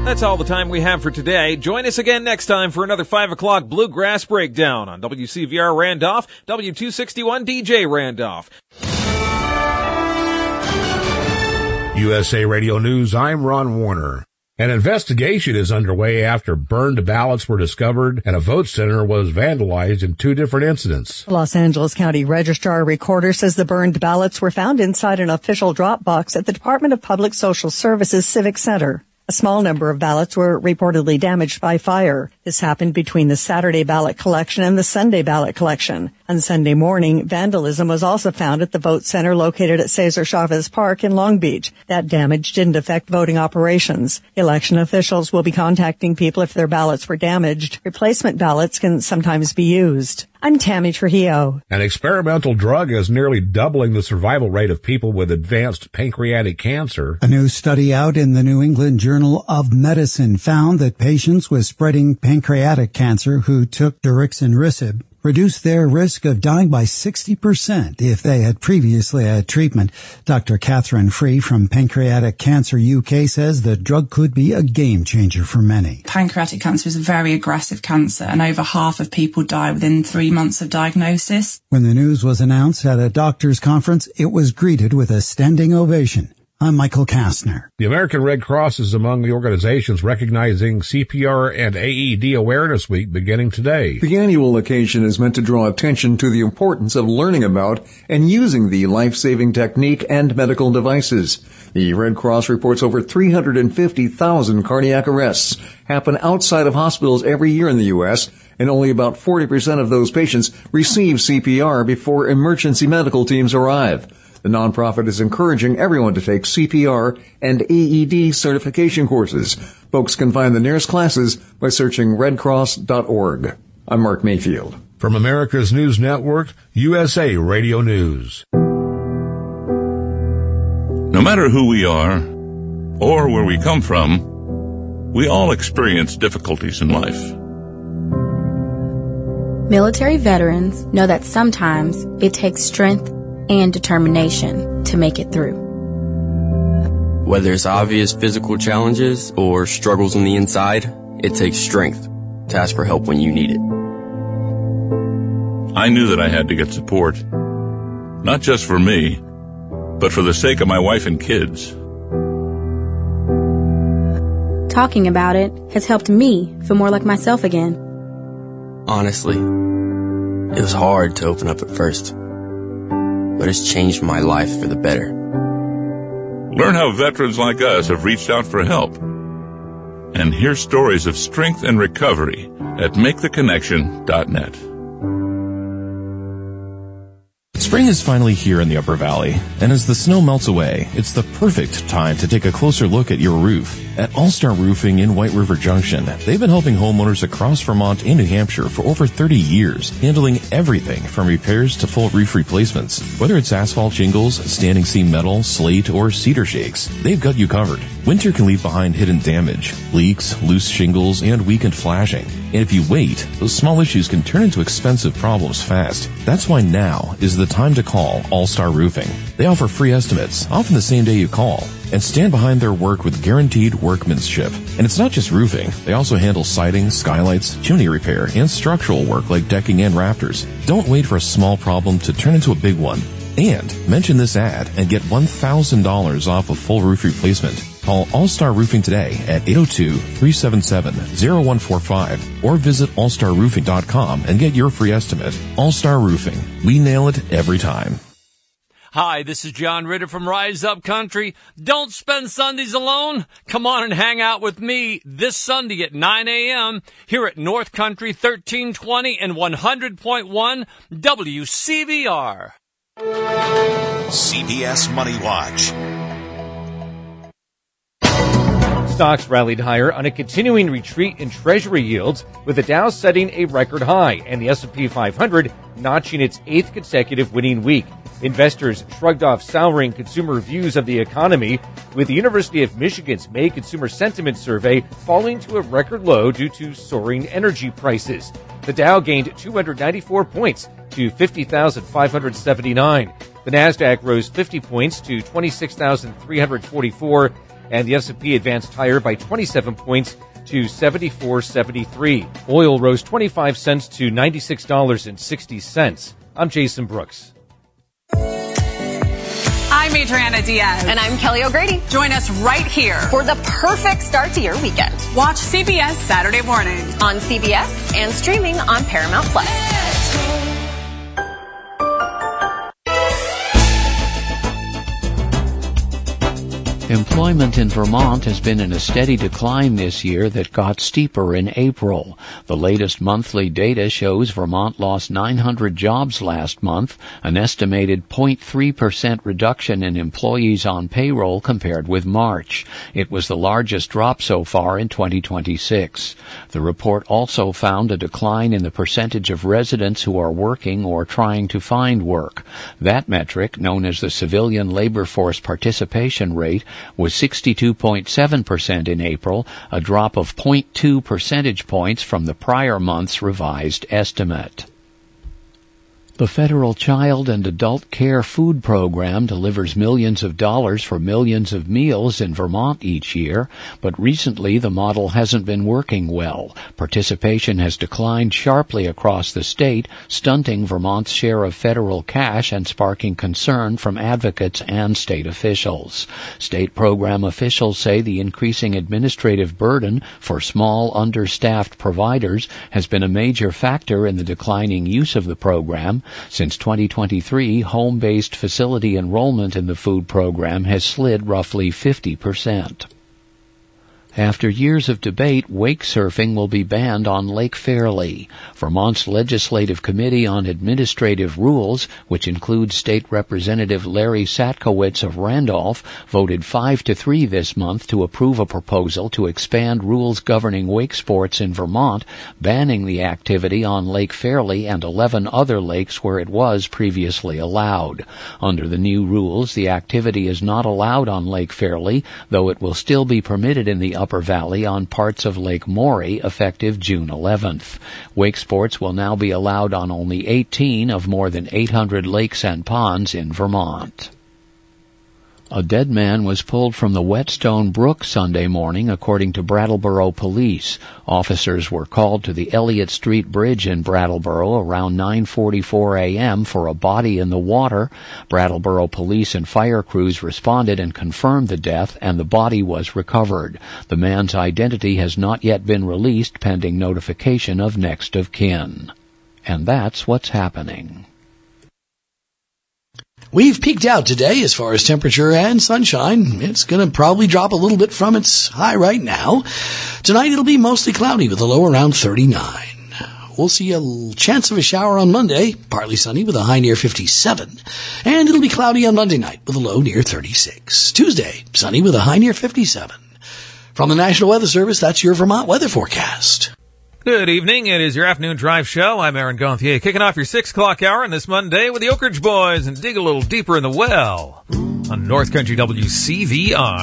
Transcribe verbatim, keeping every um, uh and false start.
That's all the time we have for today. Join us again next time for another five o'clock Bluegrass Breakdown on W C V R Randolph, W two sixty-one D J Randolph. U S A Radio News, I'm Ron Warner. An investigation is underway after burned ballots were discovered and a vote center was vandalized in two different incidents. Los Angeles County Registrar Recorder says the burned ballots were found inside an official drop box at the Department of Public Social Services Civic Center. A small number of ballots were reportedly damaged by fire. This happened between the Saturday ballot collection and the Sunday ballot collection. On Sunday morning, vandalism was also found at the vote center located at Cesar Chavez Park in Long Beach. That damage didn't affect voting operations. Election officials will be contacting people if their ballots were damaged. Replacement ballots can sometimes be used. I'm Tammy Trujillo. An experimental drug is nearly doubling the survival rate of people with advanced pancreatic cancer. A new study out in the New England Journal of Medicine found that patients with spreading pancreatic cancer who took daraxonrasib reduced their risk of dying by sixty percent if they had previously had treatment. Doctor Catherine Free from Pancreatic Cancer U K says the drug could be a game changer for many. Pancreatic cancer is a very aggressive cancer, and over half of people die within three months of diagnosis. When the news was announced at a doctor's conference, it was greeted with a standing ovation. I'm Michael Kastner. The American Red Cross is among the organizations recognizing C P R and A E D Awareness Week beginning today. The annual occasion is meant to draw attention to the importance of learning about and using the life-saving technique and medical devices. The Red Cross reports over three hundred fifty thousand cardiac arrests happen outside of hospitals every year in the U S, and only about forty percent of those patients receive C P R before emergency medical teams arrive. The nonprofit is encouraging everyone to take C P R and A E D certification courses. Folks can find the nearest classes by searching red cross dot org. I'm Mark Mayfield. From America's News Network, U S A Radio News. No matter who we are or where we come from, we all experience difficulties in life. Military veterans know that sometimes it takes strength and determination to make it through. Whether it's obvious physical challenges or struggles on the inside, it takes strength to ask for help when you need it. I knew that I had to get support, not just for me, but for the sake of my wife and kids. Talking about it has helped me feel more like myself again. Honestly, it was hard to open up at first, but it's changed my life for the better. Learn how veterans like us have reached out for help, and hear stories of strength and recovery at make the connection dot net. Spring is finally here in the Upper Valley, and as the snow melts away, it's the perfect time to take a closer look at your roof. At All-Star Roofing in White River Junction, they've been helping homeowners across Vermont and New Hampshire for over thirty years, handling everything from repairs to full roof replacements. Whether it's asphalt shingles, standing seam metal, slate, or cedar shakes, they've got you covered. Winter can leave behind hidden damage, leaks, loose shingles, and weakened flashing. And if you wait, those small issues can turn into expensive problems fast. That's why now is the time to call All-Star Roofing. They offer free estimates, often the same day you call, and stand behind their work with guaranteed workmanship. And it's not just roofing. They also handle siding, skylights, chimney repair, and structural work like decking and rafters. Don't wait for a small problem to turn into a big one. And mention this ad and get one thousand dollars off a full roof replacement. Call All-Star Roofing today at eight oh two, three seven seven, oh one four five or visit all star roofing dot com and get your free estimate. All-Star Roofing. We nail it every time. Hi, this is John Ritter from Rise Up Country. Don't spend Sundays alone. Come on and hang out with me this Sunday at nine a.m. here at North Country thirteen twenty and one hundred point one W C V R. C B S Money Watch. Stocks rallied higher on a continuing retreat in Treasury yields, with the Dow setting a record high and the S and P five hundred notching its eighth consecutive winning week. Investors shrugged off souring consumer views of the economy, with the University of Michigan's May Consumer Sentiment Survey falling to a record low due to soaring energy prices. The Dow gained two hundred ninety-four points to fifty thousand five hundred seventy-nine. The Nasdaq rose fifty points to twenty-six thousand three hundred forty-four. and the S and P advanced higher by twenty-seven points to seventy-four seventy-three. Oil rose twenty-five cents to ninety-six dollars and sixty cents. I'm Jason Brooks. I'm Adriana Diaz. And I'm Kelly O'Grady. Join us right here for the perfect start to your weekend. Watch C B S Saturday morning on C B S and streaming on Paramount Plus. Employment in Vermont has been in a steady decline this year that got steeper in April. The latest monthly data shows Vermont lost nine hundred jobs last month, an estimated zero point three percent reduction in employees on payroll compared with March. It was the largest drop so far in twenty twenty-six. The report also found a decline in the percentage of residents who are working or trying to find work. That metric, known as the Civilian Labor Force Participation Rate, was sixty-two point seven percent in April, a drop of zero point two percentage points from the prior month's revised estimate. The Federal Child and Adult Care Food Program delivers millions of dollars for millions of meals in Vermont each year, but recently the model hasn't been working well. Participation has declined sharply across the state, stunting Vermont's share of federal cash and sparking concern from advocates and state officials. State program officials say the increasing administrative burden for small, understaffed providers has been a major factor in the declining use of the program. Since twenty twenty-three, home-based facility enrollment in the food program has slid roughly fifty percent. After years of debate, wake surfing will be banned on Lake Fairley. Vermont's Legislative Committee on Administrative Rules, which includes State Representative Larry Satkowitz of Randolph, voted five to three this month to approve a proposal to expand rules governing wake sports in Vermont, banning the activity on Lake Fairley and eleven other lakes where it was previously allowed. Under the new rules, the activity is not allowed on Lake Fairley, though it will still be permitted in the Upper Valley on parts of Lake Maury effective June eleventh. Wake sports will now be allowed on only eighteen of more than eight hundred lakes and ponds in Vermont. A dead man was pulled from the Whetstone Brook Sunday morning, according to Brattleboro police. Officers were called to the Elliott Street Bridge in Brattleboro around nine forty-four a.m. for a body in the water. Brattleboro police and fire crews responded and confirmed the death, and the body was recovered. The man's identity has not yet been released, pending notification of next of kin. And that's what's happening. We've peaked out today as far as temperature and sunshine. It's going to probably drop a little bit from its high right now. Tonight it'll be mostly cloudy with a low around thirty-nine. We'll see a chance of a shower on Monday, partly sunny with a high near fifty-seven. And it'll be cloudy on Monday night with a low near thirty-six. Tuesday, sunny with a high near fifty-seven. From the National Weather Service, that's your Vermont weather forecast. Good evening. It is your afternoon drive show. I'm Aaron Gauthier, kicking off your six o'clock hour on this Monday with the Oak Ridge Boys and dig a little deeper in the well on North Country W C V R.